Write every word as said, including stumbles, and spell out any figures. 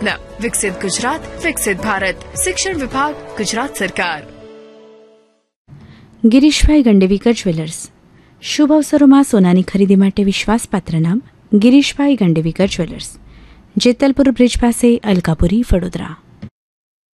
સ્વપ્ન. વિકસિત ગુજરાત, વિકસિત ભારત. શિક્ષણ વિભાગ, ગુજરાત સરકાર. ગિરીશભાઈ ગંડેવીકર જ્વેલર્સ. શુભ અવસરોમાં સોનાની ખરીદી માટે વિશ્વાસપાત્ર નામ ગિરીશભાઈ ગંડેવીકર જ્વેલર્સ, જેતલપુર બ્રિજ પાસે, અલકાપુરી, વડોદરા.